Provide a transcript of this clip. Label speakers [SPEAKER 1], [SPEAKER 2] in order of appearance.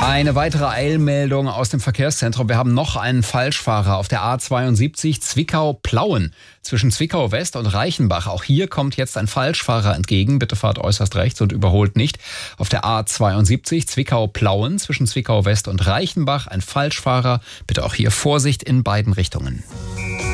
[SPEAKER 1] Eine weitere Eilmeldung aus dem Verkehrszentrum. Wir haben noch einen Falschfahrer auf der A72 Zwickau-Plauen zwischen Zwickau West und Reichenbach. Auch hier kommt jetzt ein Falschfahrer entgegen. Bitte fahrt äußerst rechts und überholt nicht. Auf der A72 Zwickau-Plauen zwischen Zwickau West und Reichenbach ein Falschfahrer. Bitte auch hier Vorsicht in beiden Richtungen.